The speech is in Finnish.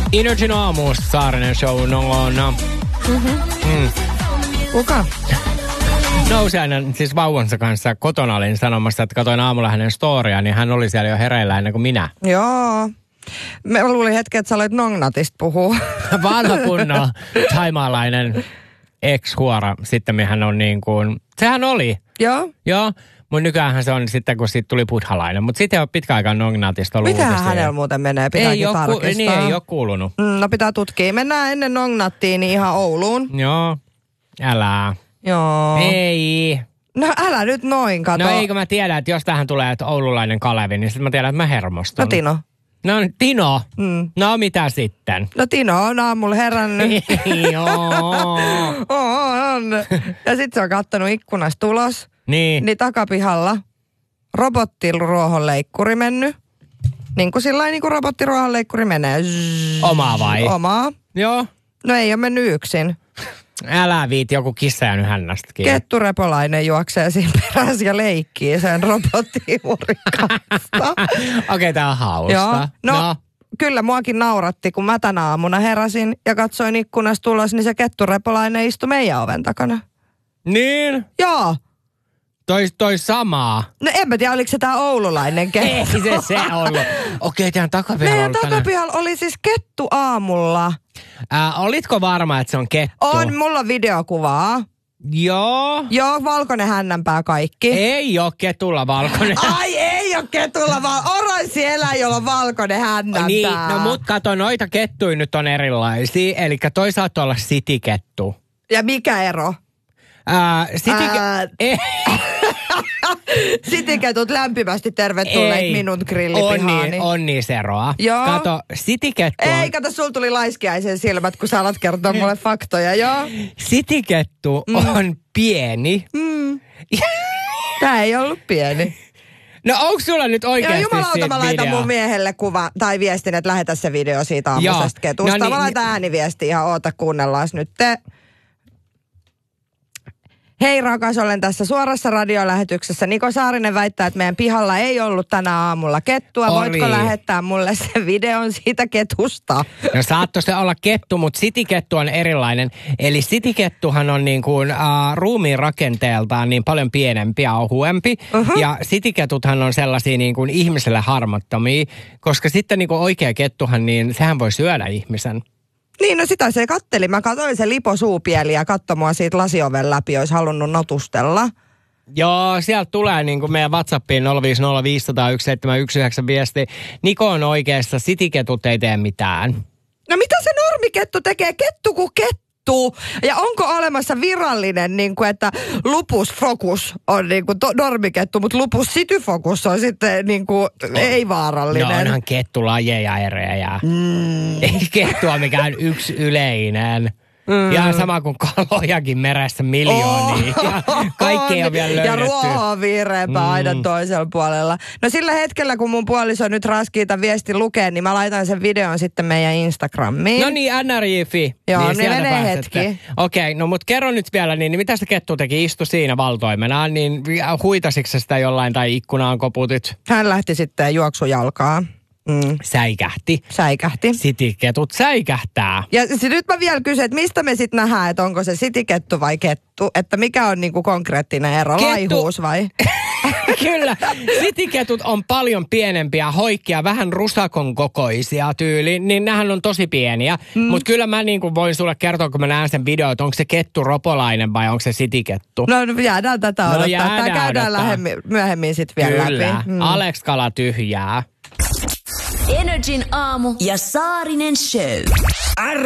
Energin aamusta Saarinen show on... Kuka? Nousi aina siis vauvansa kanssa kotona olin sanomassa, että katsoin aamulla hänen storiaan, niin hän oli siellä jo hereillä ennen kuin minä. Joo. Mä luulin hetken, että sä olet Nongnatista puhua. Vanha kunnon thaimaalainen ex-huora. Sitten hän on niin kuin... Sehän oli. Joo. Joo. Mun nykyäänhän se on sitten, kun siitä tuli buddhalainen. Mutta sitten ei ole pitkään aikaan Nongnatista ollut Mitähän hänellä muuten menee? Pitääkin tarkistaa. Niin ei ole kuulunut. No pitää tutkia. Mennään ennen Nongnattiin niin ihan Ouluun. Joo. Älä. Joo. Ei. No älä nyt noin, kato. No eikö mä tiedä, että jos tähän tulee että oululainen Kalevi, niin sitten mä tiedän, että mä hermostun. No Tino. No Tino. No mitä sitten? No Tino on aamulla herännyt. Joo. On. Ja sit se on kattonut ikkunasta ulos. Niin takapihalla robottiruohonleikkuri mennyt. Niin kuin sillain niin kuin robottiruohonleikkuri menee. Omaa vai? Omaa. Joo. No ei ole mennyt yksin. Älä viiti, joku kissa jäänyt hännästäkin. Kettu Repolainen juoksee siinä perässä ja leikkii sen robottiimurin kanssa. Okei, tää on hauska. Joo. No, kyllä muakin nauratti, kun mä tänä aamuna heräsin ja katsoin ikkunasta ulos, niin se Kettu Repolainen istui meidän oven takana. Niin? Joo. Toi samaa. No en mä tiedä, oliko se tää oululainen kettu. Ei se ollut. Okei, tämän takapihalla meidän takapihalla oli siis kettu aamulla. Olitko varma, että se on kettu? On, mulla on videokuvaa. Joo. Joo, valkoinen hännänpää kaikki. Ei oo ketulla valkoinen. Ai ei oo ketulla, vaan oranssi eläin, jolla on valkoinen hännänpää. Niin, no mut kato, noita kettuja nyt on erilaisia. Eli toi saattaa olla citikettu. Ja mikä ero? Citiketut lämpimästi tervetulleet minun grillipihaani. On niin eroa. Joo. Kato, citikettu Ei, kato, sulla tuli laiskiaisen silmät, kun sä alat kertoa mulle faktoja, joo. Citikettu on pieni. Tää ei ollut pieni. No onko sulla nyt oikeasti siitä jumalauta, mä laitan mun miehelle kuva tai viestin, että lähetä se video siitä aamusesta ketusta. No, mä laitan ääniviesti ihan, oota, kuunnellaan nyt te. Hei rakas, olen tässä suorassa radiolähetyksessä. Niko Saarinen väittää, että meidän pihalla ei ollut tänä aamulla kettua. Voitko lähettää mulle sen videon siitä ketusta? No saattoi se olla kettu, mutta citikettu on erilainen. Eli citikettuhan on niin kuin ruumiin rakenteeltaan niin paljon pienempi ja ohuempi. Ja citiketuthan on sellaisia niin kuin ihmiselle harmottomia, koska sitten niin kuin oikea kettuhan, niin sehän voi syödä ihmisen. Niin, no sitä se katteli. Mä katsoin se liposuupieli ja katsoi mua siitä lasioven läpi, olisi halunnut notustella. Joo, sieltä tulee niin kuin meidän WhatsAppiin 050501719 viesti. Niko on oikeassa, citiketut ei tee mitään. No mitä se normikettu tekee? Kettu kuin kettu. Ja onko olemassa virallinen, niin kuin, että lupus focus on niin kuin normikettu, mutta lupus cityfocus on sitten niin kuin ei vaarallinen. No onhan kettulajeja erejä. Ei kettua mikään yksi yleinen. Ja sama kuin kalojakin meressä miljoonia. Ja kaikki ei ole vielä löydetty. Ja ruoho on viireämpää aina toisella puolella. No sillä hetkellä, kun mun puoliso nyt raskiita viesti lukee, niin mä laitan sen videon sitten meidän Instagramiin. No niin, NRJ.fi. Joo, niin menee hetki. Okei, no mut kerro nyt vielä, niin mitä se kettu teki? Istu siinä valtoimenaan, niin huitasitko se sitä jollain tai ikkunaan koputit? Hän lähti sitten juoksujalkaan. Säikähti. Citiketut säikähtää. Ja nyt mä vielä kysyn, että mistä me sitten nähdään, että onko se citikettu vai kettu? Että mikä on niinku konkreettinen ero? Laihuus vai? Kyllä. Citiketut on paljon pienempiä, hoikkia, vähän rusakon kokoisia tyyli. Niin nämähän on tosi pieniä. Mutta kyllä mä niinku voin sulle kertoa, kun mä näen sen video, että onko se kettu ropolainen vai onko se citikettu. No jäädään tätä odottaa. Tämä käydään myöhemmin sitten vielä läpi. Kyllä. Alex Kala tyhjää. Energin aamu ja Saarinen show.